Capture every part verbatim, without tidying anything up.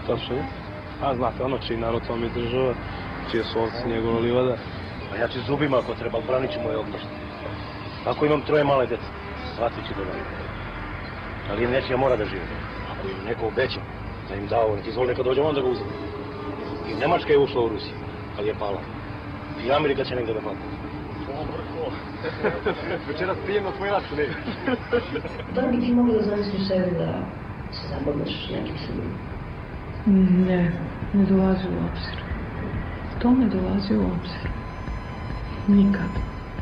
Tačno je. A znate, ono čiji narod vam je država, čije su ovci njegova livada. A ja ću zubima ako treba, branit ću moje ognjište. Ako imam troje male dece, shvatit ću da vam. Ali im nečija mora da žive. Ako im neko obeća da im dao, nek izvoli neka dođe on da ga uzeti. I Nemačka je ušla u Rusiju, ali je pala. I Amerika će negde da pati. Večeras prijemno tvoj račun, ne? Da li bi ti mogla da zamisliš sebi da se zabavljaš nekim Srbima? Ne, ne dolazi u obzir. To ne dolazi u obzir. Nikad.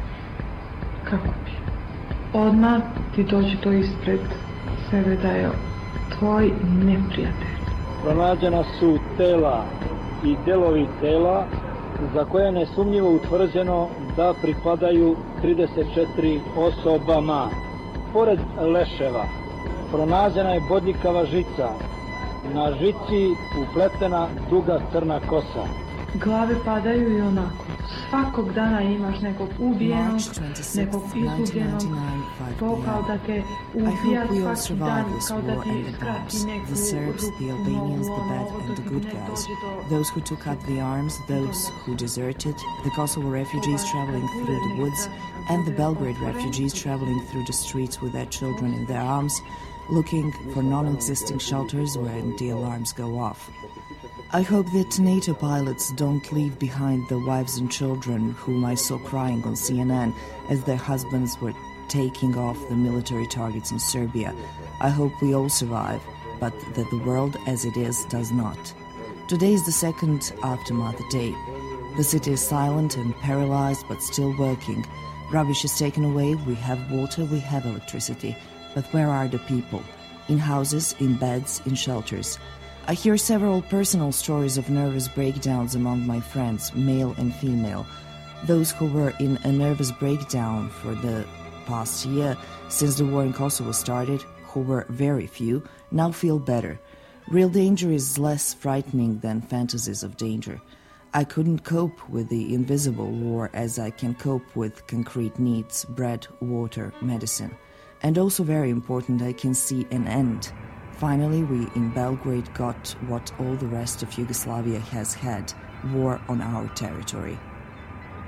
Kako bi? Odmah ti dođe to ispred sebe da je tvoj neprijatelj. Pronađena su tela i delovi tela za koje je nesumnjivo utvrđeno da pripadaju trideset četiri osobama. Pored leševa pronađena je bodljikava žica. Na žici upletena duga crna kosa. Glave padaju i onako. Svakog dana imaš nekog ubijenog, nekog izgubljenog, to kao da te ubija svaki dan, kao da ti skrati neku the Serbs, the Albanians, the bad and the good guys, those who took up the arms, those who deserted, the Kosovo refugees traveling through the woods, and the Belgrade refugees traveling through the streets with their children in their arms, looking for non-existing shelters when the alarms go off. I hope that NATO pilots don't leave behind the wives and children whom I saw crying on C N N as their husbands were taking off the military targets in Serbia. I hope we all survive, but that the world as it is does not. Today is the second aftermath day. The city is silent and paralyzed but still working. Rubbish is taken away, we have water, we have electricity. But where are the people? In houses, in beds, in shelters. I hear several personal stories of nervous breakdowns among my friends, male and female. Those who were in a nervous breakdown for the past year, since the war in Kosovo started, who were very few, now feel better. Real danger is less frightening than fantasies of danger. I couldn't cope with the invisible war as I can cope with concrete needs, bread, water, medicine. And also very important, I can see an end. Finally, we in Belgrade got what all the rest of Yugoslavia has had, war on our territory.